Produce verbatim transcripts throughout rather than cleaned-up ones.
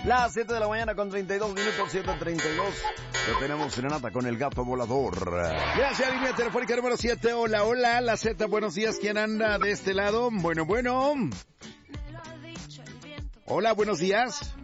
Las siete de la mañana con treinta y dos minutos, siete treinta y dos. Lo tenemos serenata con el gato volador. Gracias, línea telefónica número siete. Hola, hola, la Z, buenos días. ¿Quién anda de este lado? Bueno, bueno. Hola, buenos días.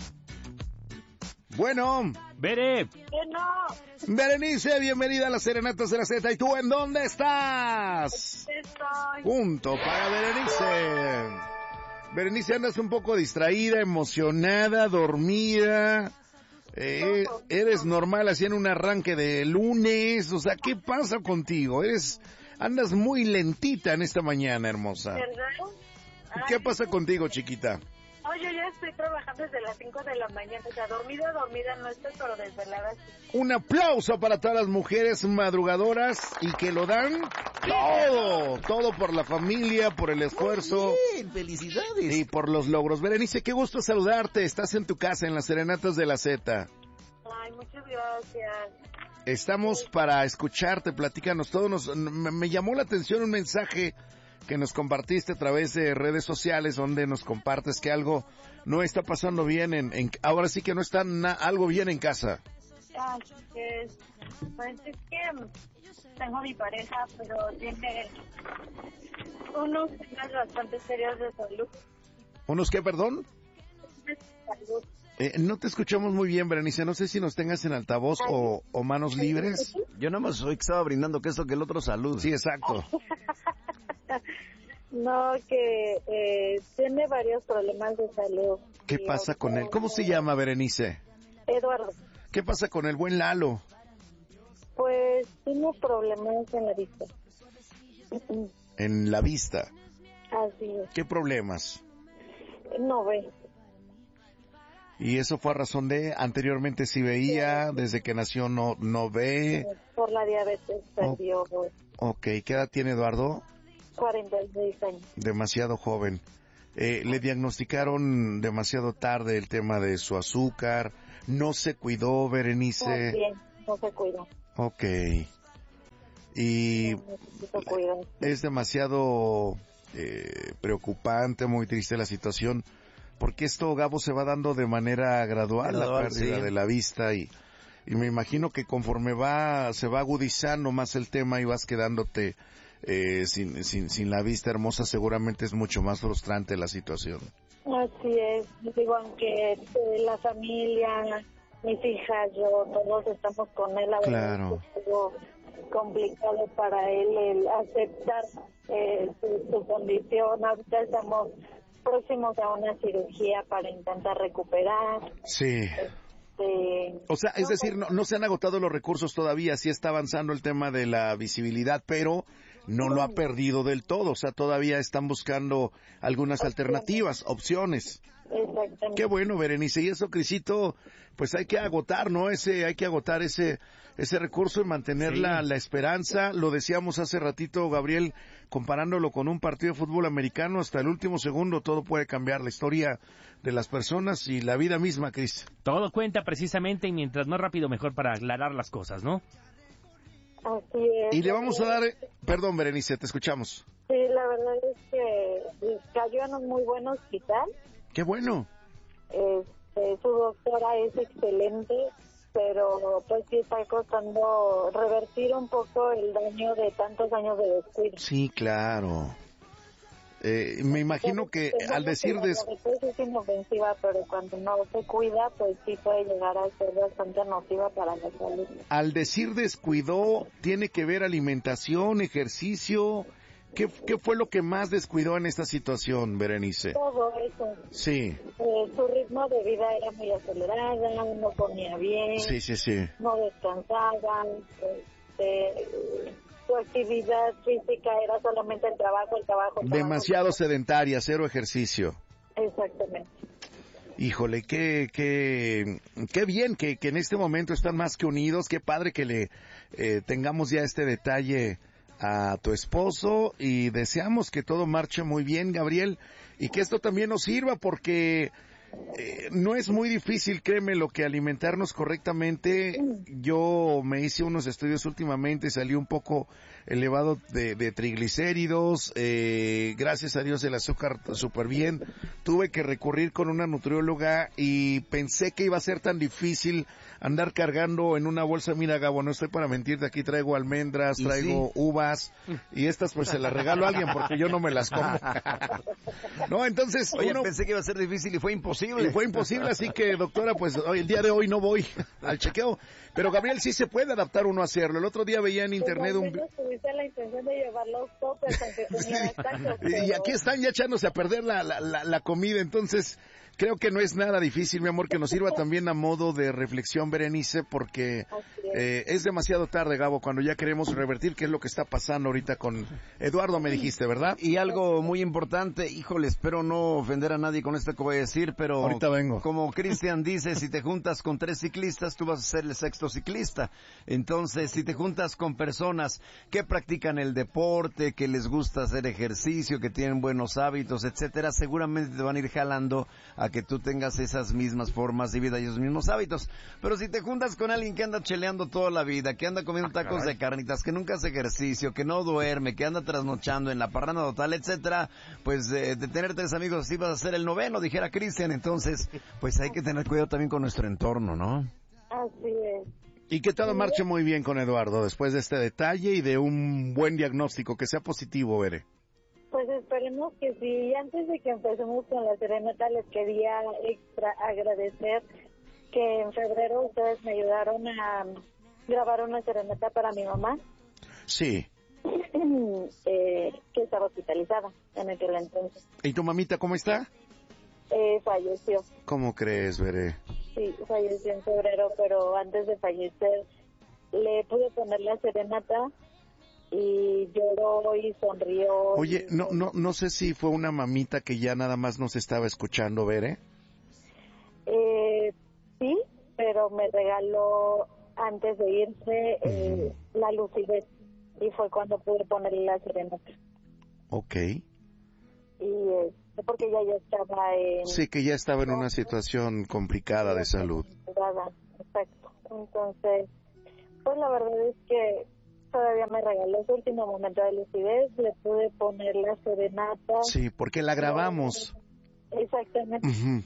Bueno. Bere. Bueno. Berenice, bienvenida a las serenatas de la Z. ¿Y tú en dónde estás? Estoy. Punto para Berenice. Berenice, andas un poco distraída, emocionada, dormida. Eh, eres normal así en un arranque de lunes. O sea, ¿qué pasa contigo? Eres, andas muy lentita en esta mañana, hermosa. ¿Verdad? ¿Qué Ay, pasa contigo, chiquita? Oye, ya estoy trabajando desde las cinco de la mañana. O sea, dormida, dormida no estoy, pero desvelada sí. Un aplauso para todas las mujeres madrugadoras y que lo dan todo, todo por la familia, por el esfuerzo. Bien, felicidades. Y por los logros. Berenice, qué gusto saludarte. Estás en tu casa, en las serenatas de la Z. Ay, muchas gracias. Estamos para escucharte, platícanos todo. Nos, me, me llamó la atención un mensaje que nos compartiste a través de redes sociales, donde nos compartes que algo no está pasando bien en, en ahora sí que no está na, algo bien en casa. Ay, es, pues es que tengo mi pareja, pero tiene unos temas bastante serios de salud. ¿Unos qué, perdón? De salud. Eh, no te escuchamos muy bien, Berenice. No sé si nos tengas en altavoz o, o manos libres. Yo nada más soy que estaba brindando que esto que el otro salud. Sí, exacto. No, que eh, tiene varios problemas de salud. ¿Qué Y pasa con otro- él? ¿Cómo se llama, Berenice? Eduardo. ¿Qué pasa con el buen Lalo? Pues tiene problemas en la vista. En la vista. Así es. ¿Qué problemas? No ve. Y eso fue a razón de, anteriormente sí veía, desde que nació no no ve. Por la diabetes perdió Ok, ¿qué edad tiene Eduardo? cuarenta y seis años. Demasiado joven. Eh, le diagnosticaron demasiado tarde el tema de su azúcar, no se cuidó, Berenice. También, no se cuida. Ok. Y Necesito cuidar. es demasiado eh, preocupante, muy triste la situación, porque esto, Gabo, se va dando de manera gradual, Gradual, la pérdida sí. de la vista, y, y me imagino que conforme va, se va agudizando más el tema y vas quedándote eh, sin, sin, sin la vista hermosa, seguramente es mucho más frustrante la situación. Así es. Digo, aunque eh, la familia, mis hijas, yo, todos estamos con él. La verdad Claro. es que es algo complicado para él el aceptar eh, su, su condición. Ahorita estamos próximos a una cirugía para intentar recuperar. Sí. Este, O sea, es no, decir, no, no se han agotado los recursos todavía, sí está avanzando el tema de la visibilidad, pero no lo ha perdido del todo, o sea, todavía están buscando algunas alternativas, opciones. Exactamente. Qué bueno, Berenice, y eso, Crisito, pues hay que agotar, ¿no? Ese, hay que agotar ese, ese recurso y mantener Sí. la, la esperanza. Lo decíamos hace ratito, Gabriel, comparándolo con un partido de fútbol americano, hasta el último segundo todo puede cambiar, la historia de las personas y la vida misma, Cris. Todo cuenta precisamente y mientras más rápido mejor para aclarar las cosas, ¿no? Así es. Y le vamos a dar, perdón, Berenice, te escuchamos. Sí, la verdad es que cayó en un muy buen hospital. Qué bueno. Este, su doctora es excelente, pero pues sí está costando revertir un poco el daño de tantos años de descuido. Sí, claro. Eh, me imagino que al decir de... des... es inofensiva, pero cuando no se cuida, pues sí puede llegar a ser bastante nociva para la salud. al decir descuidó, tiene que ver alimentación, ejercicio. ¿Qué, qué fue lo que más descuidó en esta situación, Berenice? Todo eso. Sí, Eh, su ritmo de vida era muy acelerado, no comía bien, sí, sí, sí. no descansaba, este, su actividad física era solamente el trabajo, el trabajo. el trabajo. Demasiado sedentaria, cero ejercicio. Exactamente. Híjole, qué, qué, qué bien que, que en este momento están más que unidos, qué padre que le eh, tengamos ya este detalle a tu esposo y deseamos que todo marche muy bien, Gabriel, y que esto también nos sirva porque eh, no es muy difícil, créeme, lo que alimentarnos correctamente. Yo me hice unos estudios últimamente, salí un poco elevado de, de triglicéridos, eh, gracias a Dios el azúcar súper bien. Tuve que recurrir con una nutrióloga y pensé que iba a ser tan difícil andar cargando en una bolsa. Mira, Gabo, no estoy para mentirte, aquí traigo almendras, traigo sí? uvas, y estas pues se las regalo a alguien porque yo no me las como. No, entonces... Oye, uno... pensé que iba a ser difícil y fue imposible. Y fue imposible, así que, doctora, pues hoy, el día de hoy no voy al chequeo. Pero, Gabriel, sí se puede adaptar uno a hacerlo. El otro día veía en internet un... Tuviste la intención de llevar los toppers, aunque tenías tacos, pero... Y aquí están ya echándose a perder la, la, la, la comida, entonces... Creo que no es nada difícil, mi amor, que nos sirva también a modo de reflexión, Berenice, porque eh, es demasiado tarde, Gabo, cuando ya queremos revertir qué es lo que está pasando ahorita con Eduardo, me dijiste, ¿verdad? Y algo muy importante, híjole, espero no ofender a nadie con esto que voy a decir, pero ahorita vengo. Como Cristian dice, si te juntas con tres ciclistas, tú vas a ser el sexto ciclista. Entonces, si te juntas con personas que practican el deporte, que les gusta hacer ejercicio, que tienen buenos hábitos, etcétera, seguramente te van a ir jalando a que tú tengas esas mismas formas de vida y esos mismos hábitos. Pero si te juntas con alguien que anda cheleando toda la vida, que anda comiendo tacos Caray. de carnitas, que nunca hace ejercicio, que no duerme, que anda trasnochando en la parranda total, etcétera, pues eh, de tener tres amigos así vas a ser el noveno, dijera Cristian. Entonces, pues hay que tener cuidado también con nuestro entorno, ¿no? Así es. Y que todo marche muy bien con Eduardo después de este detalle y de un buen diagnóstico, que sea positivo, Bere. Pues esperemos que sí. Antes de que empecemos con la serenata, les quería extra agradecer que en febrero ustedes me ayudaron a grabar una serenata para mi mamá. Sí. eh, que estaba hospitalizada en aquel entonces. ¿Y tu mamita cómo está? Eh, falleció. ¿Cómo crees, Bere? Sí, falleció en febrero, pero antes de fallecer le pude poner la serenata y lloró y sonrió. Oye, y... no, no, no sé si fue una mamita que ya nada más nos estaba escuchando, Bere. Eh, sí, pero me regaló antes de irse eh, mm. la lucidez y fue cuando pude ponerle la serenata. Ok. Y eh, porque ella ya estaba en... Sí, que ya estaba en una situación complicada de salud. Exacto. Entonces, pues la verdad es que todavía me regaló su último momento de lucidez, le pude poner la serenata. Sí, porque la grabamos. Exactamente. Uh-huh.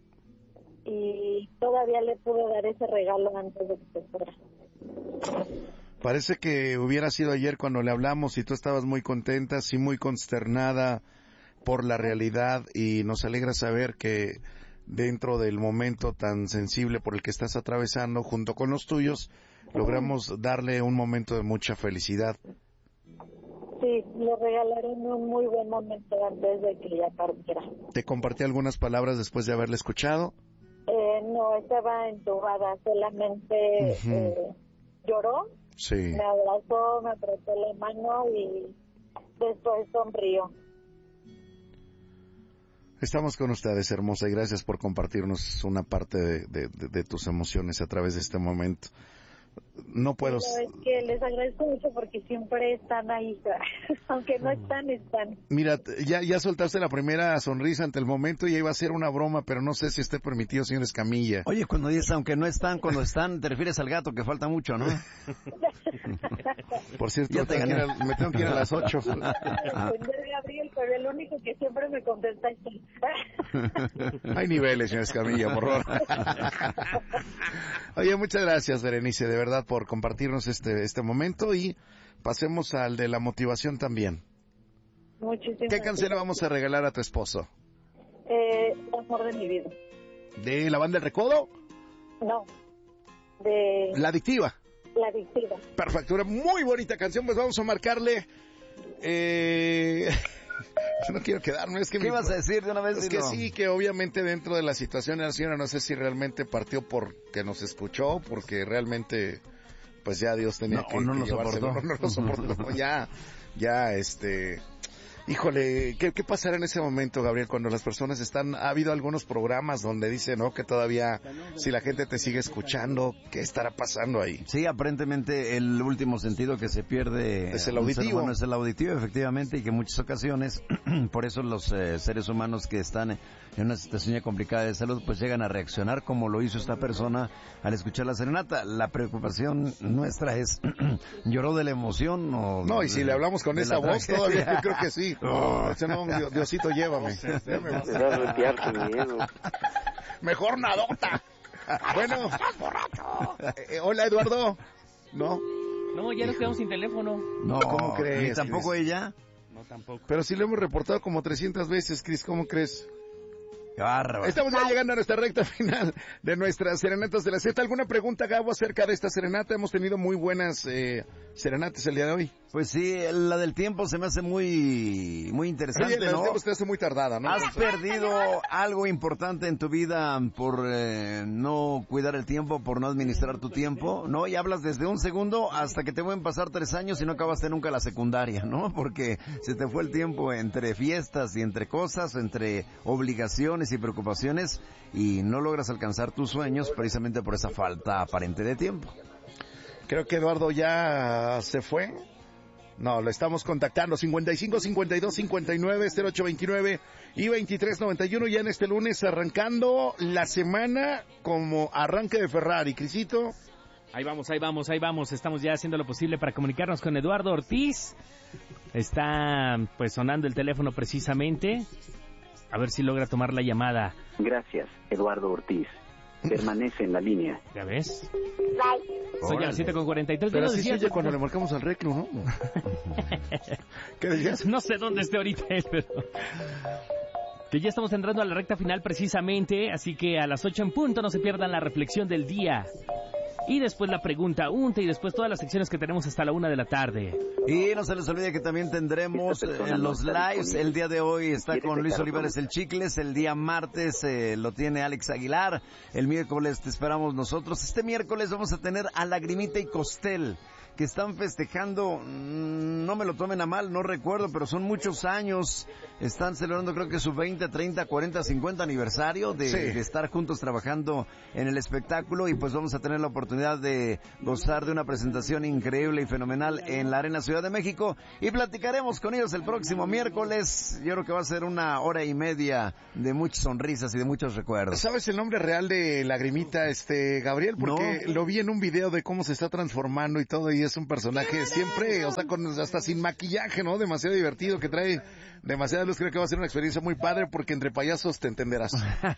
Y todavía le pude dar ese regalo antes de que se fuera. Parece que hubiera sido ayer cuando le hablamos y tú estabas muy contenta, sí, muy consternada por la realidad, y nos alegra saber que dentro del momento tan sensible por el que estás atravesando, junto con los tuyos, logramos darle un momento de mucha felicidad. Sí, le regalaron un muy buen momento antes de que ella partiera. ¿Te compartí algunas palabras después de haberle escuchado? Eh, no, estaba entubada, solamente uh-huh. eh, lloró, sí. me abrazó, me apretó la mano y después sonrió. Estamos con ustedes, hermosa, y gracias por compartirnos una parte de, de, de, de tus emociones a través de este momento. No puedo... Sí, es que les agradezco mucho porque siempre están ahí, aunque no están, están. Mira, ya ya soltaste la primera sonrisa ante el momento y iba a ser una broma, pero no sé si esté permitido, señor Escamilla. Oye, cuando dices aunque no están, cuando están, te refieres al gato, que falta mucho, ¿no? Por cierto, ya te gané. Me tengo que ir a las ocho. Gabriel, pero el único que siempre me contesta es Hay niveles, señor Escamilla, por favor. Oye, muchas gracias, Berenice, de verdad, por compartirnos este este momento, y pasemos al de la motivación también. Muchísimas ¿Qué canción le vamos a regalar a tu esposo? Eh, Amor de mi vida. ¿De la banda El Recodo? No, de... La Adictiva. La Adictiva. Perfecto, una muy bonita canción, pues vamos a marcarle... Eh... Yo no quiero quedarme, es que... ¿Qué mi... vas a decir de una vez? Es que sí, que obviamente dentro de la situación de la señora, no sé si realmente partió porque nos escuchó, porque realmente, pues ya Dios tenía no, que, no que lo llevárselo, soportó. no lo soportó, ya, ya, este... Híjole, ¿qué, ¿qué pasará en ese momento, Gabriel, cuando las personas están... Ha habido algunos programas donde dicen, ¿no?, que todavía, si la gente te sigue escuchando, ¿qué estará pasando ahí? Sí, aparentemente el último sentido que se pierde es el un ser auditivo. humano es el auditivo, efectivamente, y que en muchas ocasiones, por eso los eh, seres humanos que están en una situación ya complicada de salud, pues llegan a reaccionar como lo hizo esta persona al escuchar la serenata. La preocupación nuestra es, ¿lloró de la emoción o...? No, y si de, le hablamos con esa voz, tragedia? Todavía yo creo que sí. Oh. No, Diosito, llévame. Me da retear tu miedo. Mejor nadota. Bueno. Eh, hola, Eduardo. No. No, ya nos quedamos sin teléfono. No, ¿cómo crees? ¿Ni tampoco Chris? ella? No, tampoco. Pero sí lo hemos reportado como trescientas veces, Cris, ¿cómo crees? Qué bárbaro. Estamos ya llegando a nuestra recta final de nuestras serenatas de la Z. ¿Alguna pregunta, Gabo, acerca de esta serenata? Hemos tenido muy buenas eh, serenatas el día de hoy. Pues sí, la del tiempo se me hace muy muy interesante, Oye, la ¿no? del tiempo se hace muy tardada, ¿no? ¿Has perdido algo importante en tu vida por eh, no cuidar el tiempo, por no administrar tu tiempo, ¿no? Y hablas desde un segundo hasta que te pueden pasar tres años y no acabaste nunca la secundaria, ¿no? Porque se te fue el tiempo entre fiestas y entre cosas, entre obligaciones y preocupaciones y no logras alcanzar tus sueños precisamente por esa falta aparente de tiempo. Creo que Eduardo ya se fue. No, lo estamos contactando. cincuenta y cinco, cincuenta y dos, cincuenta y nueve, cero ocho veintinueve y veintitrés noventa y uno. Ya en este lunes arrancando la semana como arranque de Ferrari. Crisito. Ahí vamos, ahí vamos, ahí vamos. Estamos ya haciendo lo posible para comunicarnos con Eduardo Ortiz. Está pues sonando el teléfono precisamente. A ver si logra tomar la llamada. Gracias, Eduardo Ortiz. Permanece en la línea. ¿Ya ves? Bye. Soy a las siete con cuarenta y tres. Pero ¿Qué nos así se decías? oye cuando le marcamos al reclu, ¿no? ¿Qué decías? No sé dónde esté ahorita él, pero... Que ya estamos entrando a la recta final precisamente, así que a las ocho en punto no se pierdan la reflexión del día. Y después la pregunta unta y después todas las secciones que tenemos hasta la una de la tarde. Y no se les olvide que también tendremos en los lives, el día de hoy está con Luis Olivares el Chicles, el día martes eh, lo tiene Alex Aguilar, el miércoles te esperamos nosotros, este miércoles vamos a tener a Lagrimita y Costel, que están festejando, no me lo tomen a mal, no recuerdo, pero son muchos años, están celebrando creo que su veinte, treinta, cuarenta, cincuenta aniversario de, sí. de estar juntos trabajando en el espectáculo y pues vamos a tener la oportunidad de gozar de una presentación increíble y fenomenal en la Arena Ciudad de México y platicaremos con ellos el próximo miércoles, yo creo que va a ser una hora y media de muchas sonrisas y de muchos recuerdos. ¿Sabes el nombre real de Lagrimita, este, Gabriel? Porque No. lo vi en un video de cómo se está transformando y todo, y es un personaje siempre, o sea, con, hasta sin maquillaje, ¿no? Demasiado divertido, que trae demasiada luz. Creo que va a ser una experiencia muy padre porque entre payasos te entenderás.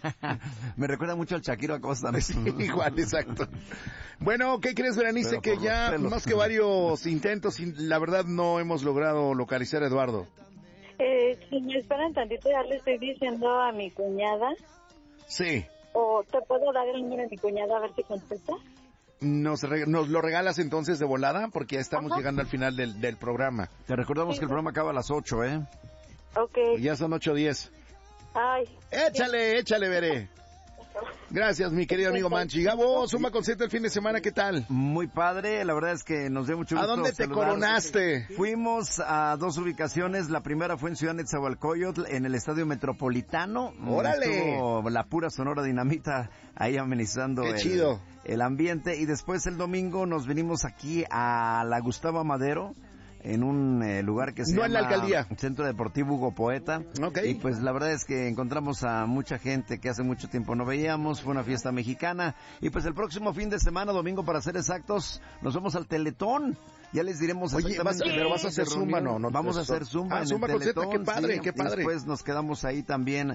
Me recuerda mucho al Shakiro Acosta. ¿No? Sí, igual, exacto. Bueno, ¿qué crees, Berenice? Pero Que por ya, los pelos. más que varios intentos, y la verdad no hemos logrado localizar a Eduardo. Eh, si me esperan tantito, ya le estoy diciendo a mi cuñada. Sí. O te puedo dar el número de mi cuñada a ver si contesta. ¿Nos, re- nos lo regalas entonces de volada? Porque ya estamos Ajá. llegando al final del, del programa. Te recordamos que el programa acaba a las ocho, ¿eh? Ok. Y ya son ocho diez. Ay. Échale, échale, Veré. Gracias, mi querido amigo Manchi. Gabo, suma concierto el fin de semana, ¿qué tal? Muy padre, la verdad es que nos dio mucho ¿A gusto dónde te saludar. coronaste? Fuimos a dos ubicaciones, la primera fue en Ciudad Netzahualcóyotl, en el Estadio Metropolitano. ¡Órale! Estuvo la pura Sonora Dinamita ahí amenizando ¡Qué el, chido! el ambiente. Y después el domingo nos venimos aquí a la Gustavo Madero, en un eh, lugar que se No llama en la alcaldía. Centro Deportivo Hugo Poeta. Ok. Y pues la verdad es que encontramos a mucha gente que hace mucho tiempo no veíamos, fue una fiesta mexicana. Y pues el próximo fin de semana, domingo para ser exactos, nos vamos al Teletón. Ya les diremos Oye, exactamente. vas a- pero vas a hacer qué zumba, reunión. ¿no? No, Vamos a eso- hacer zumba Ah, en zumba el con Z, Teletón. qué padre, sí. qué padre. Y después nos quedamos ahí también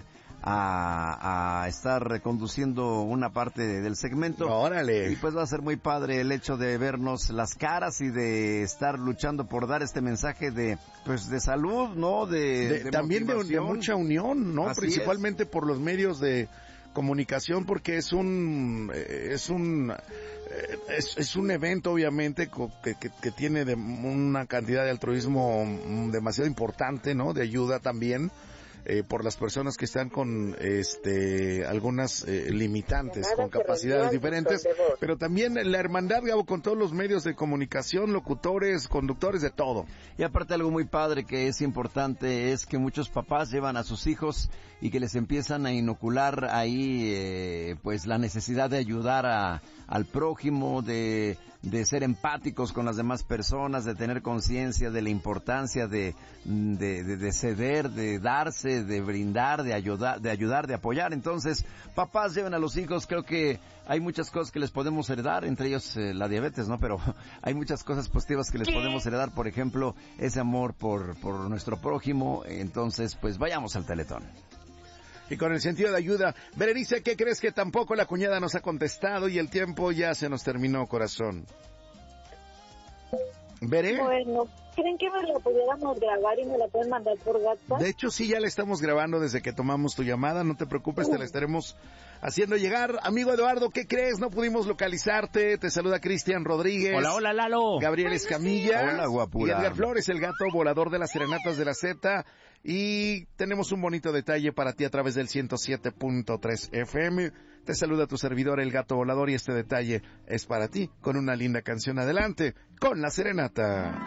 a, a estar conduciendo una parte de- del segmento. Órale. Y pues va a ser muy padre el hecho de vernos las caras y de estar luchando por dar este mensaje de pues de salud, ¿no? De, De- de también de, de motivación. mucha unión, ¿no? Así Principalmente por los medios de comunicación, porque es un eh, es un eh, es, es un evento obviamente co- que, que, que tiene de una cantidad de altruismo mm, demasiado importante, ¿no? De ayuda también. eh, por las personas que están con este algunas eh, limitantes, con capacidades diferentes, pero también la hermandad, Gabo, con todos los medios de comunicación, locutores, conductores, de todo. Y aparte algo muy padre que es importante es que muchos papás llevan a sus hijos y que les empiezan a inocular ahí eh, pues la necesidad de ayudar a, al prójimo, de, de ser empáticos con las demás personas, de tener conciencia de la importancia de, de, de, de ceder, de darse, de brindar, de ayudar, de ayudar, de apoyar. Entonces, papás lleven a los hijos, creo que hay muchas cosas que les podemos heredar, entre ellos eh, la diabetes, ¿no? Pero hay muchas cosas positivas que les podemos heredar, por ejemplo, ese amor por, por nuestro prójimo. Entonces, pues vayamos al Teletón. Y con el sentido de ayuda, Berenice, ¿qué crees? Que tampoco la cuñada nos ha contestado y el tiempo ya se nos terminó, corazón. ¿Veré? Bueno, ¿creen que me la pudiéramos grabar y me la pueden mandar por WhatsApp? De hecho, sí, ya la estamos grabando desde que tomamos tu llamada, no te preocupes, te la estaremos haciendo llegar. Amigo Eduardo, ¿qué crees? No pudimos localizarte, te saluda Cristian Rodríguez. Hola, hola, Lalo. Gabriel Escamilla. Hola, guapura. Y Edgar Flores, el gato volador de las serenatas de la Z. Y tenemos un bonito detalle para ti a través del ciento siete punto tres F M. Te saluda tu servidor, el gato volador, y este detalle es para ti, con una linda canción. Adelante, con la serenata.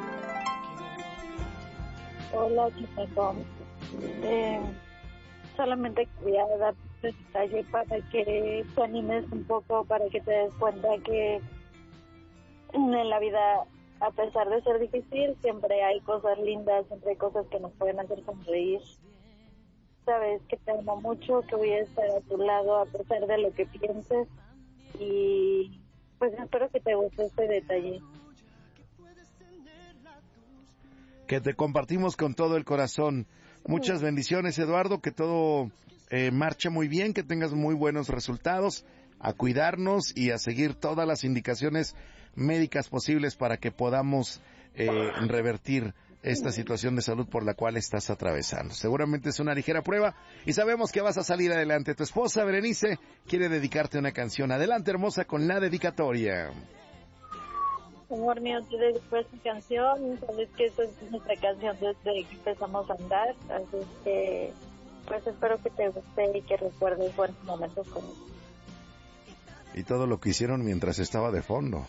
Hola, ¿qué pasó? Eh, solamente quería dar este detalle para que te animes un poco, para que te des cuenta que en la vida, a pesar de ser difícil, siempre hay cosas lindas, siempre hay cosas que nos pueden hacer sonreír. Sabes que te amo mucho, que voy a estar a tu lado a pesar de lo que pienses, y pues espero que te guste este detalle. Que te compartimos con todo el corazón. Muchas bendiciones, Eduardo, que todo eh, marche muy bien, que tengas muy buenos resultados, a cuidarnos y a seguir todas las indicaciones médicas posibles para que podamos eh, revertir esta situación de salud por la cual estás atravesando. Seguramente es una ligera prueba y sabemos que vas a salir adelante. Tu esposa, Berenice, quiere dedicarte una canción. Adelante, hermosa, con la dedicatoria. Amor mío, te dedico esta canción. Sabes que esta es nuestra canción desde que empezamos a andar, así que pues espero que te guste y que recuerdes buenos momentos conmigo. Y todo lo que hicieron mientras estaba de fondo.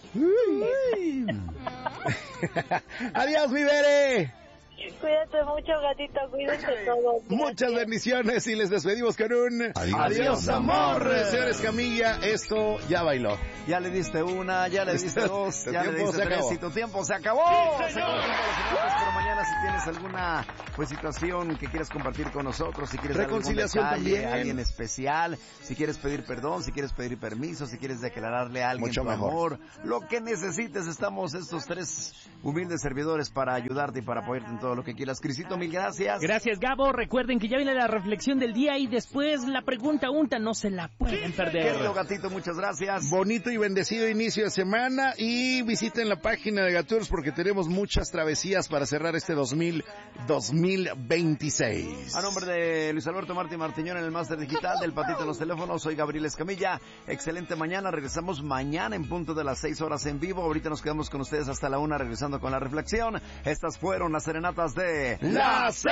Adiós, mi Bere. Cuídate mucho, gatito, cuídense todos. Muchas bendiciones y les despedimos con un Adiós, adiós, amor. Señor Escamilla, esto ya bailó. Ya le diste una, ya le diste dos, Tu ya le tiempo diste se tres acabó. y tu tiempo se acabó. Sí, Se acabó el tiempo de los señores, pero mañana si tienes alguna pues situación que quieras compartir con nosotros, si quieres dar algún Reconciliación detalle, también. alguien especial, si quieres pedir perdón, si quieres pedir permiso, si quieres declararle a alguien Mucho tu mejor. amor, lo que necesites, estamos estos tres humildes servidores para ayudarte y para apoyarte en todo lo que quieras. Crisito, mil gracias. Gracias, Gabo. Recuerden que ya viene la reflexión del día y después la pregunta unta. No se la pueden perder. Querido gatito, muchas gracias. Bonito y bendecido inicio de semana y visiten la página de Gatours porque tenemos muchas travesías para cerrar este dos mil veintiséis. A nombre de Luis Alberto Martín Martiñón en el máster digital del Patito en los teléfonos, soy Gabriel Escamilla. Excelente mañana, regresamos mañana en punto de las seis horas en vivo. Ahorita nos quedamos con ustedes hasta la una regresando con la reflexión. Estas fueron las serenatas de Las